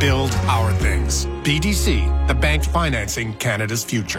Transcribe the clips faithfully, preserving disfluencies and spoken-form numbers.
build our things. B D C, the bank financing Canada's future.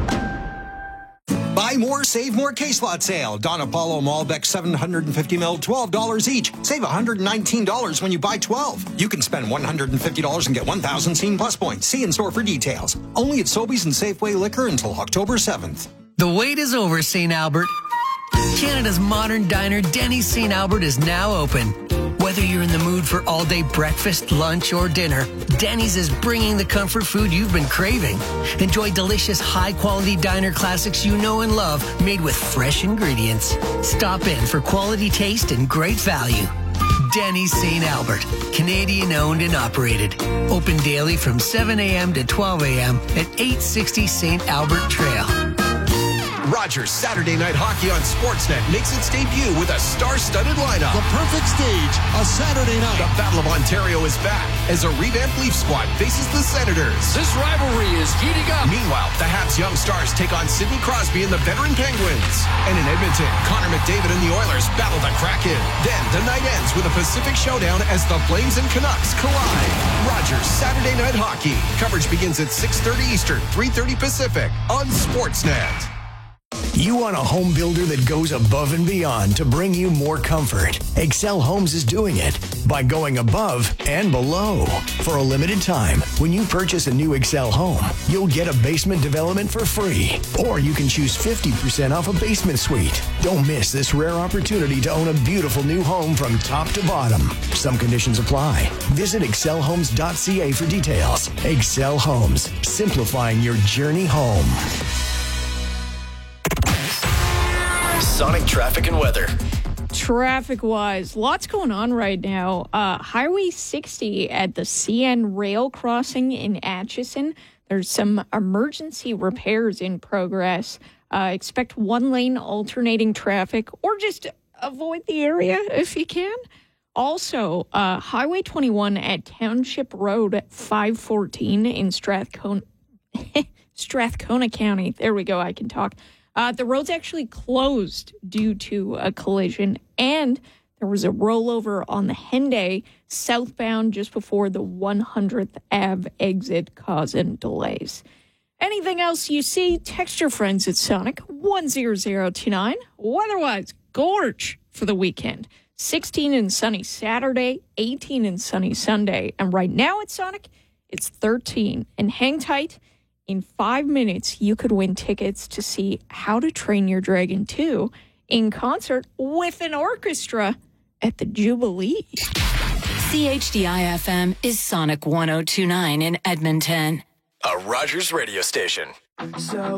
Buy more, save more case lot sale. Don Apollo Malbec seven hundred fifty milliliters, twelve dollars each. Save one hundred nineteen dollars when you buy twelve. You can spend one hundred fifty dollars and get one thousand Scene Plus points. See in store for details. Only at Sobeys and Safeway Liquor until October seventh. The wait is over, Saint Albert. Canada's modern diner, Denny's Saint Albert, is now open. Whether you're in the mood for all-day breakfast, lunch, or dinner, Denny's is bringing the comfort food you've been craving. Enjoy delicious, high-quality diner classics you know and love, made with fresh ingredients. Stop in for quality taste and great value. Denny's Saint Albert, Canadian-owned and operated. Open daily from seven a.m. to twelve a.m. at eight sixty Saint Albert Trail. Rogers Saturday Night Hockey on Sportsnet makes its debut with a star-studded lineup. The perfect stage, a Saturday night. The Battle of Ontario is back as a revamped Leaf squad faces the Senators. This rivalry is heating up. Meanwhile, the Habs young stars take on Sidney Crosby and the veteran Penguins. And in Edmonton, Connor McDavid and the Oilers battle the Kraken. Then the night ends with a Pacific showdown as the Flames and Canucks collide. Rogers Saturday Night Hockey. Coverage begins at six thirty Eastern, three thirty Pacific on Sportsnet. You want a home builder that goes above and beyond to bring you more comfort. Excel Homes is doing it by going above and below. For a limited time, when you purchase a new Excel home, you'll get a basement development for free. Or you can choose fifty percent off a basement suite. Don't miss this rare opportunity to own a beautiful new home from top to bottom. Some conditions apply. Visit excel homes dot c a for details. Excel Homes, simplifying your journey home. Sonic traffic and weather. Traffic-wise, lots going on right now. Uh, Highway sixty at the C N rail crossing in Atchison. There's some emergency repairs in progress. Uh, expect one-lane alternating traffic, or just avoid the area if you can. Also, uh, Highway twenty-one at Township Road at five fourteen in Strathcona, Strathcona County. There we go, I can talk. Uh, the road's actually closed due to a collision, and there was a rollover on the Henday southbound just before the one hundredth Avenue exit, causing delays. Anything else you see, text your friends at Sonic one zero zero two nine. Weather-wise, gorge for the weekend. sixteen and sunny Saturday, eighteen and sunny Sunday. And right now at Sonic, it's thirteen. And hang tight. In five minutes, you could win tickets to see How to Train Your Dragon two in concert with an orchestra at the Jubilee. C H D I F M is Sonic one oh two nine in Edmonton. A Rogers radio station. So